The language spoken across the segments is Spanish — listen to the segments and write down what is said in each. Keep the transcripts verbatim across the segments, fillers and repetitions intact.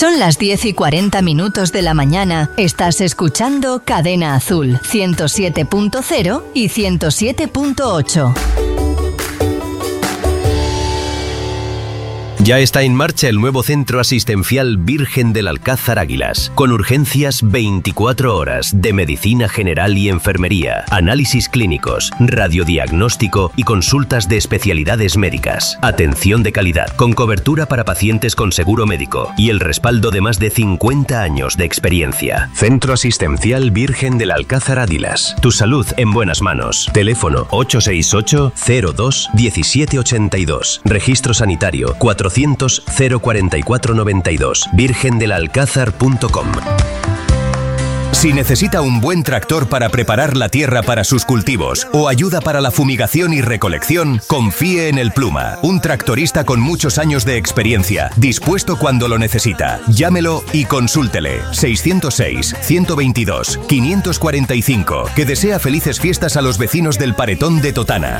Son las diez y cuarenta minutos de la mañana. Estás escuchando Cadena Azul, ciento siete punto cero y ciento siete punto ocho. Ya está en marcha el nuevo Centro Asistencial Virgen del Alcázar Águilas, con urgencias veinticuatro horas de medicina general y enfermería, análisis clínicos, radiodiagnóstico y consultas de especialidades médicas. Atención de calidad, con cobertura para pacientes con seguro médico y el respaldo de más de cincuenta años de experiencia. Centro Asistencial Virgen del Alcázar Águilas. Tu salud en buenas manos. Teléfono ocho seis ocho, cero dos, diecisiete ochenta y dos. Registro sanitario cuatrocientos, cero cuarenta y cuatro noventa y dos. virgen del alcázar punto com. Si necesita un buen tractor para preparar la tierra para sus cultivos o ayuda para la fumigación y recolección, confíe en el Pluma, un tractorista con muchos años de experiencia, dispuesto cuando lo necesita. Llámelo y consúltele. seiscientos seis, ciento veintidós, quinientos cuarenta y cinco. Que desea felices fiestas a los vecinos del Paretón de Totana.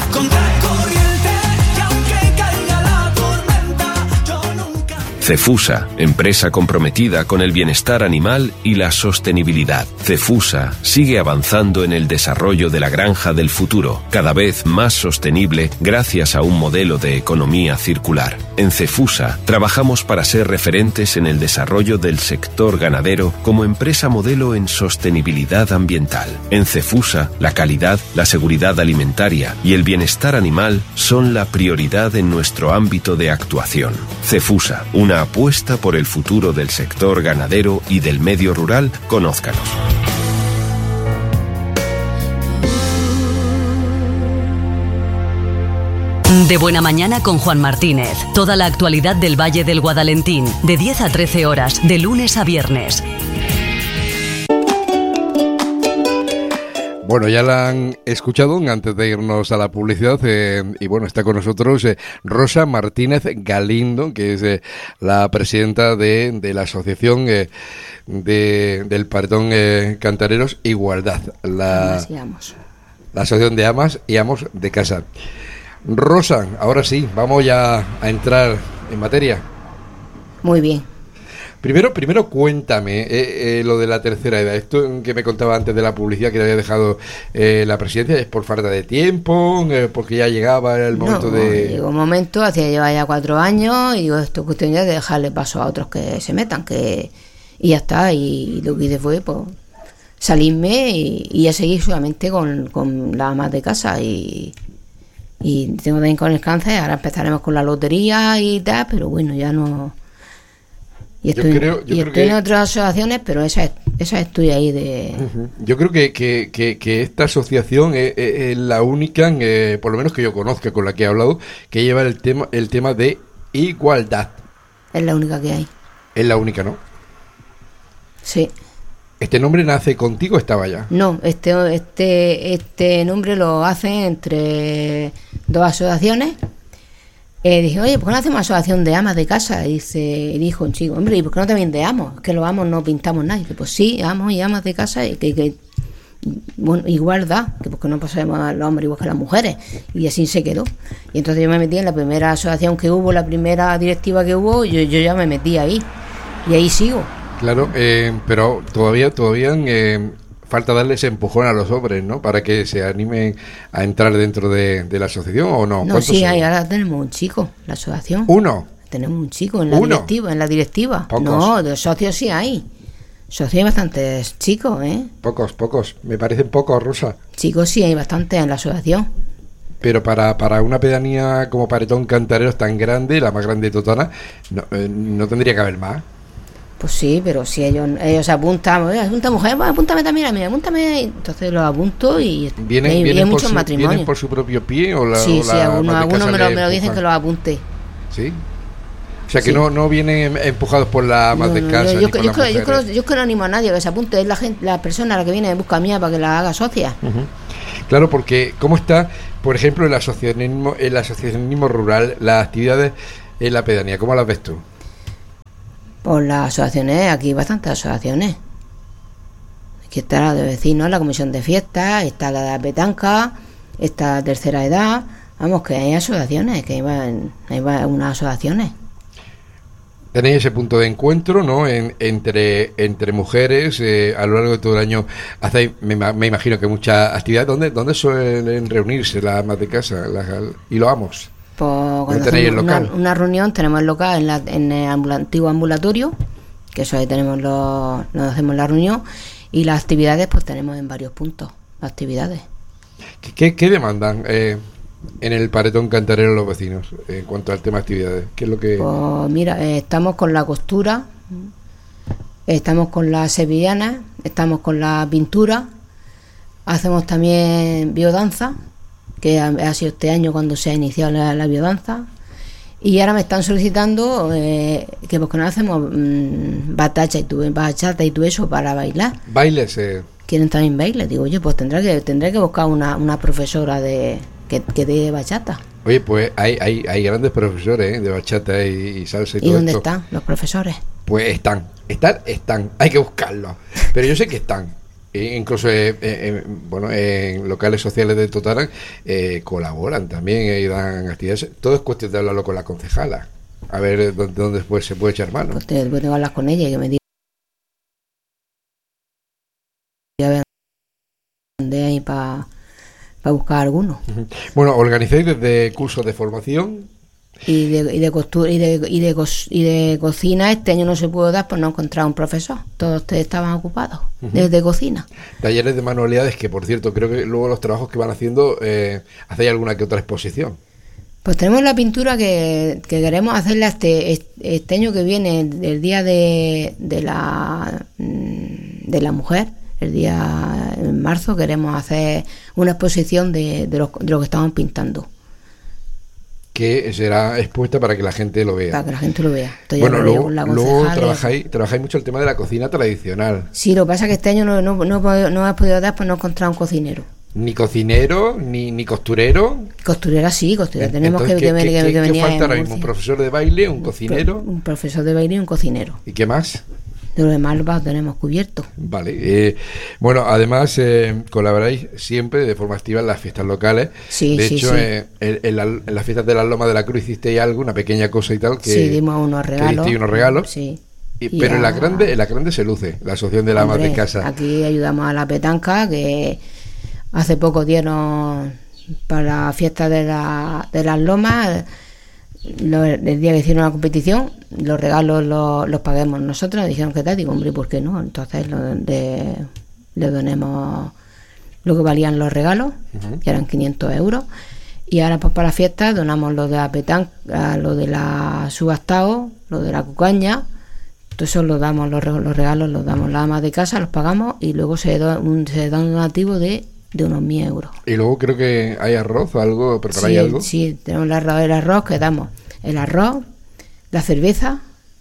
Cefusa, empresa comprometida con el bienestar animal y la sostenibilidad. Cefusa sigue avanzando en el desarrollo de la granja del futuro, cada vez más sostenible gracias a un modelo de economía circular. En Cefusa trabajamos para ser referentes en el desarrollo del sector ganadero como empresa modelo en sostenibilidad ambiental. En Cefusa, la calidad, la seguridad alimentaria y el bienestar animal son la prioridad en nuestro ámbito de actuación. Cefusa, una apuesta por el futuro del sector ganadero y del medio rural. Conózcanos. De Buena Mañana con Juan Martínez. Toda la actualidad del Valle del Guadalentín, de diez a trece horas, de lunes a viernes. Bueno, ya la han escuchado antes de irnos a la publicidad eh, y bueno, está con nosotros eh, Rosa Martínez Galindo, que es eh, la presidenta de, de la asociación eh, de, del Paretón eh, Cantareros Igualdad, la, la asociación de amas y amos de casa. Rosa, ahora sí, vamos ya a entrar en materia. Muy bien. Primero, primero cuéntame eh, eh, lo de la tercera edad. Esto que me contaba antes de la publicidad que le había dejado eh, la presidencia, ¿es por falta de tiempo? Eh, ¿Porque ya llegaba el momento no, de...? Llegó un momento, hacía llevar ya cuatro años, y digo, esto es cuestión ya de dejarle paso a otros que se metan, que y ya está. Y lo que hice fue, pues, salirme y, y a seguir solamente con, con las amas de casa. Y, y tengo también con el cáncer, ahora empezaremos con la lotería y tal, pero bueno, ya no... Y estoy, yo creo, yo y creo estoy que... en otras asociaciones, pero esa, esa estoy ahí de... Uh-huh. Yo creo que, que, que, que esta asociación es, es la única, eh, por lo menos que yo conozca, con la que he hablado, que lleva el tema el tema de igualdad. Es la única que hay. Es la única, ¿no? Sí. ¿Este nombre nace contigo o estaba ya? No, este, este, este nombre lo hacen entre dos asociaciones. Eh, dije, oye, ¿por qué no hacemos asociación de amas de casa? Y dice, y dijo un chico, hombre, ¿y por qué no también de amos? Que los amos no pintamos nada. Y dice, pues sí, amos y amas de casa, y que, que bueno, igualdad, que porque no pasemos a los hombres igual que a las mujeres. Y así se quedó. Y entonces yo me metí en la primera asociación que hubo, la primera directiva que hubo, yo, yo ya me metí ahí. Y ahí sigo. Claro, eh, pero todavía, todavía... Eh... falta darle ese empujón a los hombres, ¿no? Para que se animen a entrar dentro de, de la asociación, ¿o no? No, sí, son? hay, ahora tenemos un chico, la asociación. ¿Uno? Tenemos un chico en la ¿Uno? directiva, en la directiva. ¿Pocos? No, de socios sí hay. Socios hay bastantes chicos, ¿eh? Pocos, pocos. Me parecen pocos, Rosa. Chicos sí hay bastantes en la asociación. Pero para, para una pedanía como Paretón Cantareros tan grande, la más grande de Totana, no, eh, no tendría que haber más. Pues sí, pero si ellos ellos apuntan, oye, apunta mujer, pues apúntame también a mí, apúntame. Entonces los apunto y, ¿Vienen, y, vienen y hay por muchos su, matrimonios. ¿Vienen por su propio pie o la Sí, o sí, la algunos, algunos me, lo, me lo dicen empujan? que los apunte. ¿Sí? O sea, que Sí. no, no vienen empujados por la amas No, de no, casa yo, ni yo, por yo, las creo, yo, mujeres. creo, yo creo que no animo a nadie a que se apunte, es la gente, la persona a la que viene en busca mía para que la haga socia. Uh-huh. Claro, porque ¿cómo está, por ejemplo, el asociacionismo, el asociacionismo rural, las actividades en la pedanía? ¿Cómo las ves tú? Por las asociaciones, aquí hay bastantes asociaciones. Aquí está la de vecinos, la comisión de fiestas, está la de la petanca, está la tercera edad. Vamos, que hay asociaciones, que hay, hay unas asociaciones. Tenéis ese punto de encuentro, ¿no? En, entre, entre mujeres, eh, a lo largo de todo el año hacéis, me, me imagino que muchas actividades. ¿Dónde, dónde suelen reunirse las amas de casa las, y los amos? Pues cuando tenéis el local? Una, una reunión tenemos el local en, la, en el ambula, antiguo ambulatorio, que eso ahí tenemos los, nos hacemos la reunión, y las actividades pues tenemos en varios puntos, las actividades. ¿Qué, qué, qué demandan eh, en el paretón cantarero los vecinos en cuanto al tema de actividades? ¿Qué es lo que...? Pues mira, eh, estamos con la costura, estamos con las sevillanas, estamos con la pintura, hacemos también biodanza, que ha, ha sido este año cuando se ha iniciado la, la biodanza, y ahora me están solicitando eh, que porque no hacemos mmm, batacha y tu, bachata y todo eso para bailar. Bailes. Eh. Quieren también bailes. Digo, oye, pues tendré que tendré que buscar una, una profesora de que, que dé bachata. Oye, pues hay hay, hay grandes profesores, ¿eh?, de bachata y, y salsa y, ¿Y todo dónde esto. están los profesores? Pues están, están, están. Hay que buscarlos. Pero yo sé que están. E incluso eh, eh, bueno, en locales sociales de Totarán eh, colaboran también eh, y dan actividades. Todo es cuestión de hablarlo con la concejala, a ver dónde, dónde después se puede echar mano. Pues te, tengo que hablar con ella y que me diga a ver dónde hay para pa buscar alguno. Bueno, organizáis desde cursos de formación y de, y de costura y de, y, de co y de cocina. Este año no se pudo dar por no encontrar un profesor, todos ustedes estaban ocupados. Uh-huh. Desde cocina, talleres de manualidades, que por cierto creo que luego los trabajos que van haciendo eh, hacéis alguna que otra exposición. Pues tenemos la pintura que, que queremos hacerla este, este año que viene, el día de, de la de la mujer, el día en marzo queremos hacer una exposición de, de, lo, de lo que estamos pintando, que será expuesta para que la gente lo vea. Para que la gente lo vea. Estoy bueno, luego, luego trabajáis, trabajáis mucho el tema de la cocina tradicional. Sí, lo que pasa es que este año no, no, no, no, no he podido dar, pues no he encontrado un cocinero. Ni cocinero, ni, ni costurero. Costurera sí, costurera. Tenemos Entonces, que, ¿qué, que, qué, que, que venir. ¿Qué falta ahora mismo? ¿Un profesor de baile, un cocinero? Un profesor de baile y un cocinero. ¿Y qué más? De lo demás lo tenemos cubierto. Vale. Eh, bueno, además eh, colaboráis siempre de forma activa en las fiestas locales. Sí, de sí, hecho, sí. Eh, en, en, la, en las fiestas de la Loma de la Cruz hicisteis algo, una pequeña cosa y tal. Que, sí, dimos unos regalos. Que unos regalos. Sí. Y, pero a... en la grande, en la grande se luce, la Asociación de las Amas de Casa. Aquí ayudamos a la petanca, que hace poco dieron para la fiesta de, la, de las Lomas. Lo, el día que hicieron la competición, los regalos los, los paguemos nosotros. Dijeron que tal, digo, hombre, ¿por qué no? Entonces lo, de, le donemos lo que valían los regalos, uh-huh. que eran quinientos euros, y ahora pues para la fiesta donamos lo de la petanca, lo de la subastao, lo de la cucaña. Todo eso lo damos, los, los regalos los damos las amas de casa, los pagamos, y luego se da un, se da un donativo de de unos mil euros. Y luego creo que hay arroz o algo, ¿preparáis sí, algo? Sí, tenemos el arroz, el arroz que damos, el arroz, la cerveza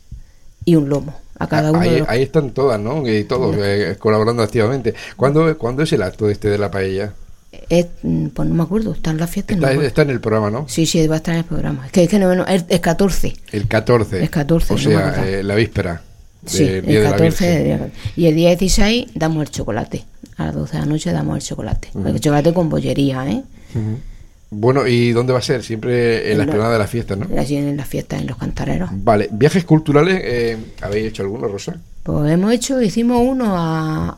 y un lomo a cada uno. Ahí, de los... ahí están todas, ¿no? Y todos eh, colaborando activamente. ¿Cuándo, ¿Cuándo es el acto este de la paella? Es, pues no me acuerdo, está en la fiesta. Está, no está en el programa, ¿no? Sí, sí, va a estar en el programa. Es que, es que no, no, es, es catorce. El catorce. Es catorce. O sea, no eh, la víspera. Sí, el día catorce. De la y el día dieciséis damos el chocolate. A las doce de la noche damos el chocolate. Uh-huh. El chocolate con bollería, ¿eh? Uh-huh. Bueno, ¿y dónde va a ser? Siempre en, en la explanada de la fiesta, ¿no? Allí en las fiestas, en los cantareros. Vale. ¿Viajes culturales eh, habéis hecho alguno, Rosa? Pues hemos hecho, hicimos uno a,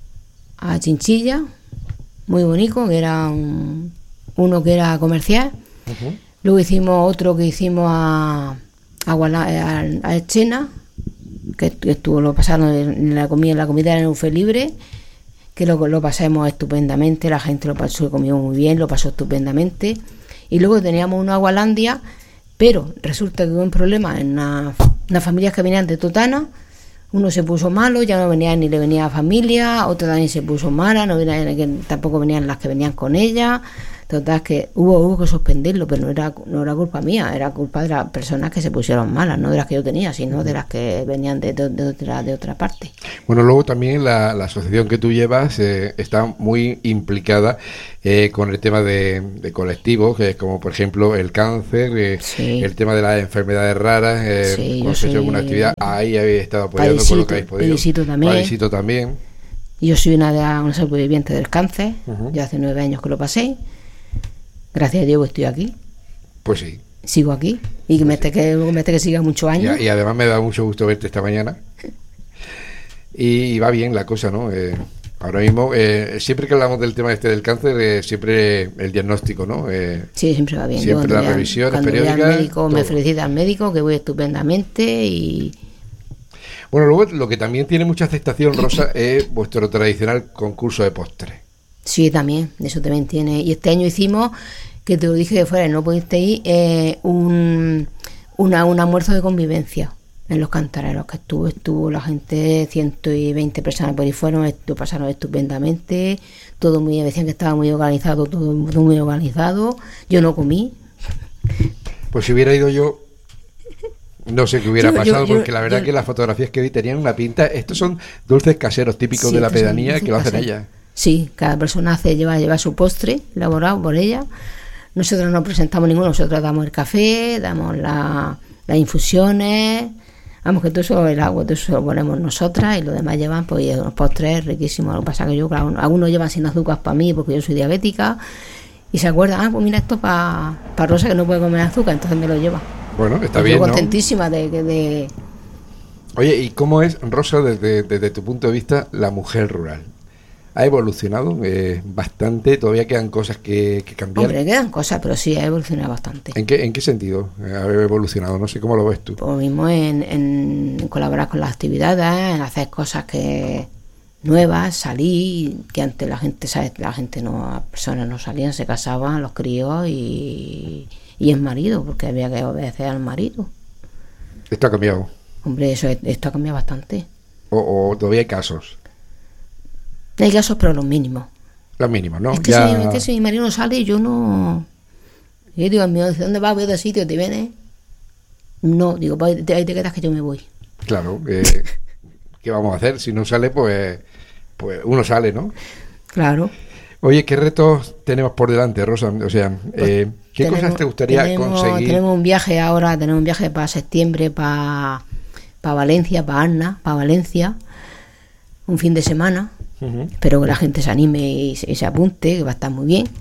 a Chinchilla, muy bonito, que era un, uno que era comercial. Uh-huh. Luego hicimos otro que hicimos a, a, a, a Echena, que, que estuvo, lo pasaron en la comida, la comida era en un fe libre, que lo, lo pasamos estupendamente, la gente lo pasó, lo comió muy bien, lo pasó estupendamente. Y luego teníamos una Agualandia, pero resulta que hubo un problema en una, unas familias que venían de Totana. Uno se puso malo, ya no venía ni le venía a familia, otro también se puso mala, no venía, que tampoco venían las que venían con ella. Total, que hubo, hubo que suspenderlo, pero no era no era culpa mía, era culpa de las personas que se pusieron malas, no de las que yo tenía, sino de las que venían de, de, de, otra, de otra parte. Bueno, luego también la, la asociación que tú llevas eh, está muy implicada eh, con el tema de, de colectivos, que es como por ejemplo el cáncer, eh, sí. el tema de las enfermedades raras, eh, sí, cuando se ha hecho alguna actividad, ahí habéis estado apoyando padecito, con lo que habéis podido. Padecito también. Padecito también. Yo soy una de las, una sobreviviente del cáncer, uh-huh. ya hace nueve años que lo pasé. Gracias a Dios estoy aquí. Pues sí. Sigo aquí. Y que me esté que, me esté que siga muchos años. Y, y además me da mucho gusto verte esta mañana. Y, y va bien la cosa, ¿no? Eh, ahora mismo, eh, siempre que hablamos del tema este del cáncer, eh, siempre el diagnóstico, ¿no? Eh, sí, siempre va bien. Siempre las revisiones periódicas. Cuando voy al médico, me felicita al médico, que voy estupendamente y... Bueno, luego lo que también tiene mucha aceptación, Rosa, es vuestro tradicional concurso de postres. Sí, también, eso también tiene. Y este año hicimos, que te lo dije que fuera, no pudiste ir, eh, un, una, un almuerzo de convivencia en los Cantareros, que estuvo, estuvo la gente, ciento veinte personas por ahí fueron, esto pasaron estupendamente, todo muy, decían que estaba muy organizado, todo, todo muy organizado, yo no comí. Pues si hubiera ido yo, no sé qué hubiera yo, pasado, yo, porque la verdad yo, que las fotografías que vi tenían una pinta, estos son dulces caseros típicos sí, de la pedanía que lo hacen caseros. ellas. Sí, cada persona hace, lleva, lleva su postre elaborado por ella. Nosotros no presentamos ninguno, nosotros damos el café, damos la, las infusiones, vamos, que todo eso, el agua, todo eso lo ponemos nosotras, y lo demás llevan pues unos postres riquísimos. Lo que pasa que yo, claro, algunos llevan sin azúcar para mí porque yo soy diabética, y se acuerdan, ah, pues mira, esto para pa Rosa que no puede comer azúcar, entonces me lo lleva. Bueno, está pues bien, yo ¿no? contentísima de, de, de... Oye, ¿y cómo es, Rosa, desde, desde tu punto de vista, la mujer rural? ¿Ha evolucionado eh, bastante? ¿Todavía quedan cosas que, que cambiar? Hombre, quedan cosas, pero sí, ha evolucionado bastante. ¿En qué, en qué sentido ha evolucionado? No sé cómo lo ves tú. Pues mismo en, en colaborar con las actividades, en hacer cosas que nuevas, salir, que antes la gente, ¿sabes? La gente no, las personas no salían, se casaban, los críos y, y el marido, porque había que obedecer al marido. ¿Esto ha cambiado? Hombre, eso esto ha cambiado bastante. ¿O, o todavía hay casos? Hay casos, pero los mínimos. Los mínimos, ¿no? Es que, ya... si, es que si mi marido no sale, yo no... Yo digo, ¿de dónde vas? Voy de sitio, ¿te vienes? No, digo, pues ahí te, ahí te quedas que yo me voy. Claro, eh, ¿qué vamos a hacer? Si no sale, pues, pues uno sale, ¿no? Claro. Oye, ¿qué retos tenemos por delante, Rosa? O sea, eh, ¿qué tenemos, cosas te gustaría tenemos, conseguir? Tenemos un viaje ahora, tenemos un viaje para septiembre, para, para Valencia, para Arna, para Valencia, un fin de semana. Uh-huh. Espero que la gente se anime y se, y se apunte, que va a estar muy bien.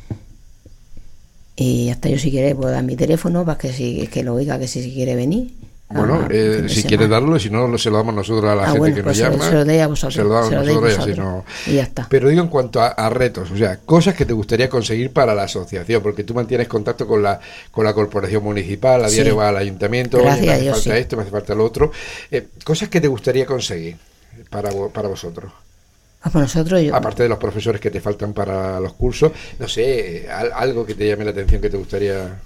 Y hasta yo, si quiere, puedo dar mi teléfono para que, si, que lo oiga, que si, si quiere venir. Bueno, ah, eh, si quieres darlo, si no, se lo damos nosotros a la ah, gente bueno, que pues nos se, llama. Se lo doy a vosotros. Se lo damos se lo nosotros, vosotros, y así no... y ya está. Pero digo en cuanto a, a retos, o sea, cosas que te gustaría conseguir para la asociación, porque tú mantienes contacto con la con la corporación municipal, a diario sí. vas al ayuntamiento, Gracias me hace a Dios, falta sí. esto, me hace falta lo otro. Eh, cosas que te gustaría conseguir para, para vosotros. Pues para nosotros yo... Aparte de los profesores que te faltan para los cursos, no sé, algo que te llame la atención que te gustaría...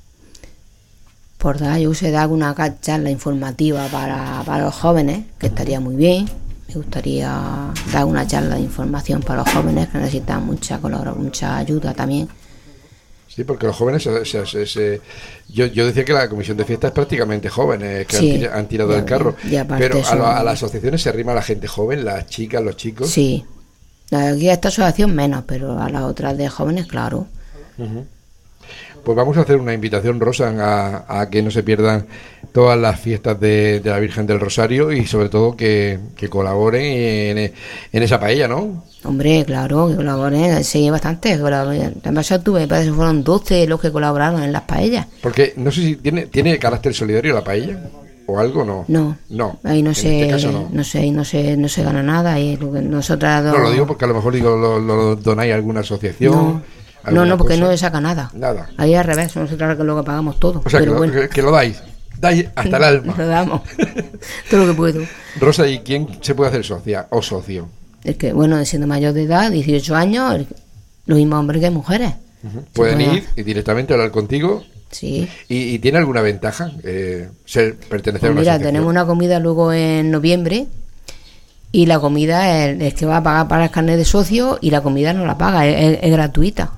Por dar, yo sé dar una charla informativa para, para los jóvenes, que estaría muy bien. Me gustaría dar una charla de información para los jóvenes que necesitan mucha mucha ayuda también. Sí, porque los jóvenes, se, se, se, se, yo, yo decía que la comisión de fiesta es prácticamente jóvenes, que sí, han, han tirado del carro. Pero a, son... lo, a las asociaciones se arrima la gente joven, las chicas, los chicos. Sí, aquí a esta asociación menos, pero a las otras de jóvenes, claro. Uh-huh. Pues vamos a hacer una invitación, Rosa, a, a que no se pierdan todas las fiestas de, de la Virgen del Rosario y sobre todo que, que colaboren en, en esa paella, ¿no? Hombre, claro, que colaboren, sí, bastante. Además, tuve, me parece que fueron doce los que colaboraron en las paellas. Porque no sé si tiene, ¿tiene carácter solidario la paella o algo, no. No, no. Ahí no en se, este caso no. no sé, ahí no se, no se gana nada. Y lo que nosotras no lo digo porque a lo mejor digo lo, lo donáis a alguna asociación. No. No, no, porque cosa. no le saca nada. Nada. Ahí al revés, nosotros lo que pagamos todo. O sea, pero que, bueno. lo, que, que lo dais. Dais hasta el alma. Lo damos. Todo lo que puedo. Rosa, ¿y quién se puede hacer socia o socio? Es que, bueno, siendo mayor de edad, dieciocho años, los mismos hombres que mujeres. Uh-huh. Pueden puede... ir y directamente hablar contigo. Sí. ¿Y, y tiene alguna ventaja eh, ser pertenecer pues a una mira, asociación? Tenemos una comida luego en noviembre. Y la comida es, es que va a pagar para el carnet de socio y la comida no la paga, es, es, es gratuita.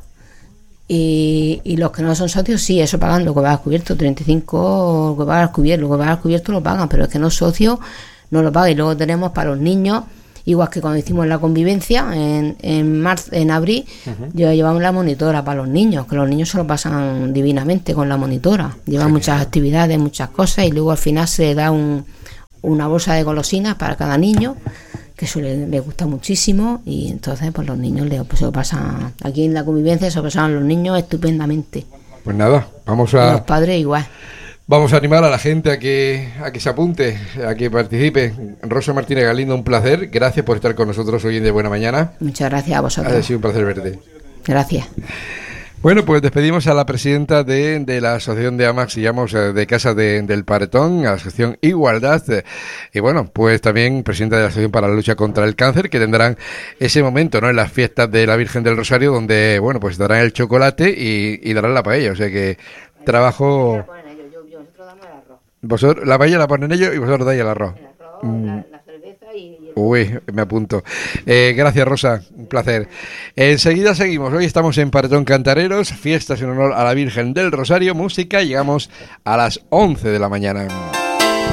Y, y los que no son socios, sí, eso pagan lo que va al cubierto, treinta y cinco, lo que va al cubierto, lo que va al cubierto lo pagan, pero es que no socios no lo pagan. Y luego tenemos para los niños, igual que cuando hicimos la convivencia en, en marzo, en abril, uh-huh. yo llevamos la monitora para los niños, que los niños se lo pasan divinamente con la monitora. Llevan Genial. muchas actividades, muchas cosas, y luego al final se da un, una bolsa de golosinas para cada niño, que eso le, le gusta muchísimo, y entonces pues los niños le, pues, se lo pasan, aquí en la convivencia se lo pasan los niños estupendamente. Pues nada, vamos a... Y los padres igual. Vamos a animar a la gente a que a que se apunte, a que participe. Rosa Martínez Galindo, un placer. Gracias por estar con nosotros hoy en De Buena Mañana. Muchas gracias a vosotros. Ha sido un placer verte. Gracias. Bueno, pues despedimos a la presidenta de, de la Asociación de Amas y Amos de Casa de, del Paretón, a la Asociación Igualdad, y bueno, pues también presidenta de la Asociación para la Lucha contra el Cáncer, que tendrán ese momento, ¿no?, en las fiestas de la Virgen del Rosario, donde, bueno, pues darán el chocolate y, y darán la paella, o sea que trabajo... Vosotros, la paella la ponen ellos y vosotros dais el arroz. El arroz, mm. la, la cerveza y... y el... Uy, me apunto. Eh, gracias, Rosa, un placer. Enseguida seguimos. Hoy estamos en Paretón Cantareros, fiestas en honor a la Virgen del Rosario, música, llegamos a las once de la mañana.